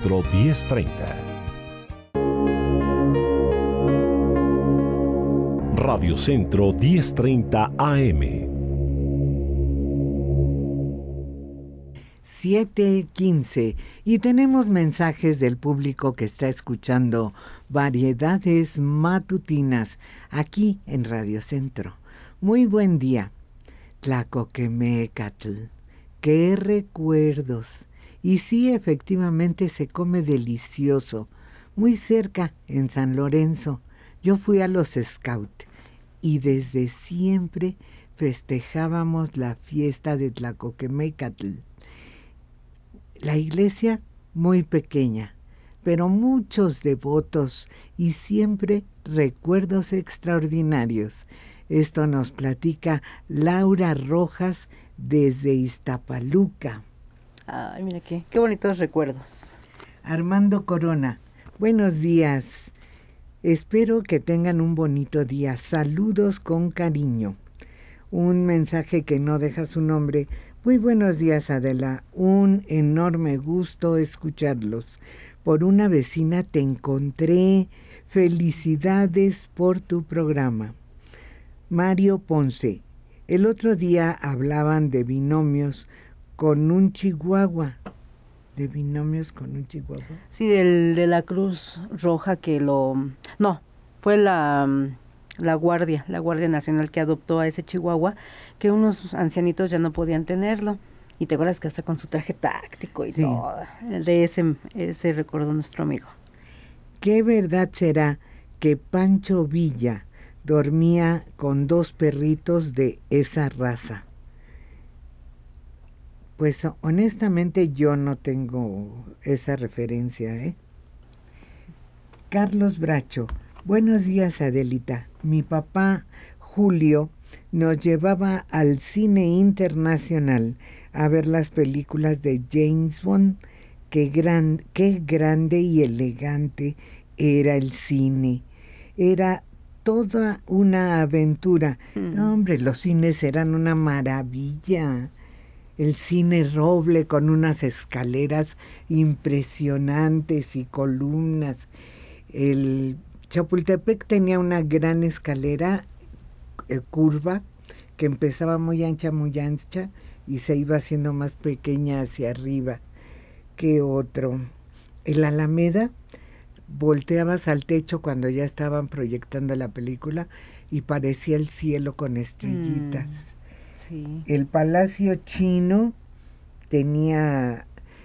Centro 1030. Radio Centro 1030 AM. 7:15 y tenemos mensajes del público que está escuchando Variedades Matutinas aquí en Radio Centro. Muy buen día. Tlacoquemecatl, qué recuerdos. Y sí, efectivamente se come delicioso. Muy cerca, en San Lorenzo, yo fui a los Scouts y desde siempre festejábamos la fiesta de Tlacoquemecatl. La iglesia muy pequeña, pero muchos devotos y siempre recuerdos extraordinarios. Esto nos platica Laura Rojas desde Iztapaluca. Ay, mira qué bonitos recuerdos. Armando Corona, buenos días. Espero que tengan un bonito día. Saludos con cariño. Un mensaje que no deja su nombre. Muy buenos días, Adela. Un enorme gusto escucharlos. Por una vecina te encontré. Felicidades por tu programa. Mario Ponce. El otro día hablaban de binomios con un chihuahua. ¿De binomios con un chihuahua? Sí, de la Cruz Roja que no, fue la Guardia Nacional que adoptó a ese chihuahua, que unos ancianitos ya no podían tenerlo. Y te acuerdas que hasta con su traje táctico y sí, todo. De ese recordó nuestro amigo. ¿Qué verdad será que Pancho Villa dormía con 2 perritos de esa raza? Pues honestamente yo no tengo esa referencia, ¿eh? Carlos Bracho, buenos días, Adelita. Mi papá Julio nos llevaba al cine internacional a ver las películas de James Bond. Qué grande y elegante era el cine. Era toda una aventura. No, hombre, los cines eran una maravilla. El cine Roble con unas escaleras impresionantes y columnas. El Chapultepec tenía una gran escalera curva que empezaba muy ancha y se iba haciendo más pequeña hacia arriba. ¿Qué otro? El Alameda, volteabas al techo cuando ya estaban proyectando la película y parecía el cielo con estrellitas. Sí. El Palacio Chino tenía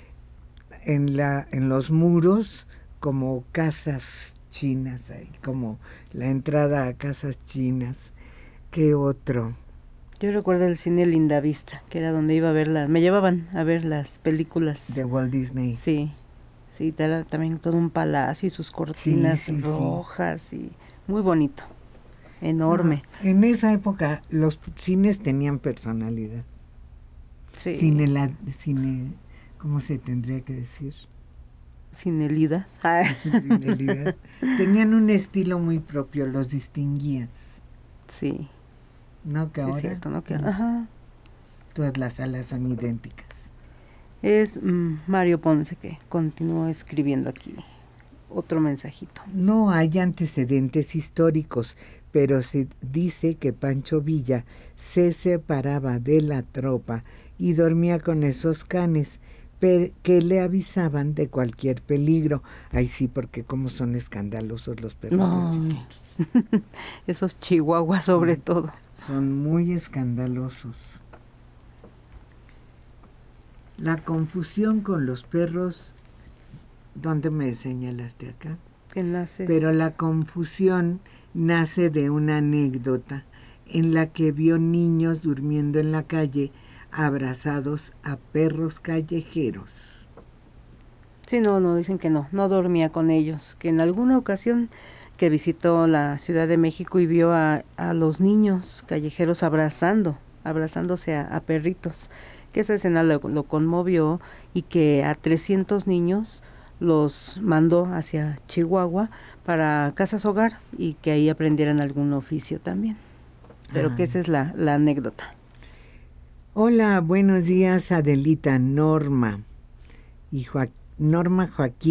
en los muros como casas chinas, ahí, como la entrada a casas chinas. ¿Qué otro? Yo recuerdo el cine Lindavista, que era donde iba a ver me llevaban a ver las películas de Walt Disney. Sí, también todo un palacio y sus cortinas rojas y muy bonito, enorme. En esa época los cines tenían personalidad. Sí. Cine, ¿cómo se tendría que decir? Cinelidas. Cinelidad. Tenían un estilo muy propio, los distinguías. Sí. No que sí, ahora. Es cierto, no que ajá. Todas las salas son idénticas. Es Mario Ponce que continuó escribiendo aquí otro mensajito. No hay antecedentes históricos, pero se dice que Pancho Villa se separaba de la tropa y dormía con esos canes que le avisaban de cualquier peligro. Ay, sí, porque como son escandalosos los perros. No. Esos chihuahuas sobre todo. Son muy escandalosos. La confusión con los perros, ¿dónde me señalaste acá? Que nace. Pero la confusión nace de una anécdota en la que vio niños durmiendo en la calle abrazados a perros callejeros. Sí, no, dicen que no dormía con ellos, que en alguna ocasión que visitó la Ciudad de México y vio a los niños callejeros abrazándose a perritos, que esa escena lo conmovió y que a 300 niños los mandó hacia Chihuahua para casas hogar y que ahí aprendieran algún oficio también. Pero que esa es la anécdota. Hola, buenos días, Adelita, Norma Joaquín